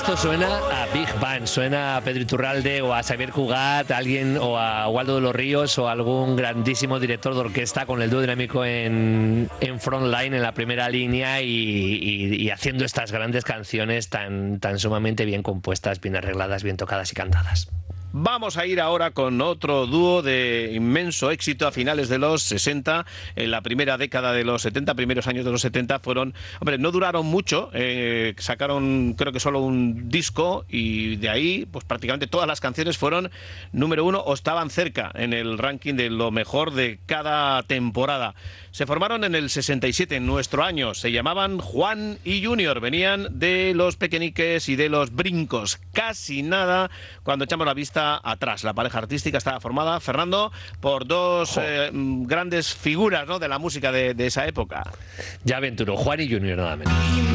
Esto suena a Big Band, suena a Pedro Iturralde o a Xavier Cugat, a alguien, o a Waldo de los Ríos o a algún grandísimo director de orquesta con el dúo dinámico en frontline, en la primera línea y haciendo estas grandes canciones tan sumamente bien compuestas, bien arregladas, bien tocadas y cantadas. Vamos a ir ahora con otro dúo de inmenso éxito a finales de los 60, en la primera década de los 70, primeros años de los 70 fueron, hombre, no duraron mucho, sacaron creo que solo un disco y de ahí pues prácticamente todas las canciones fueron número 1 o estaban cerca en el ranking de lo mejor de cada temporada. Se formaron en el 67, en nuestro año, se llamaban Juan y Junior, venían de Los Pequeñiques y de Los Brincos, casi nada cuando echamos la vista atrás. La pareja artística estaba formada, Fernando, por dos grandes figuras, ¿no?, de la música de esa época. Ya aventuro, Juan y Junior nada menos.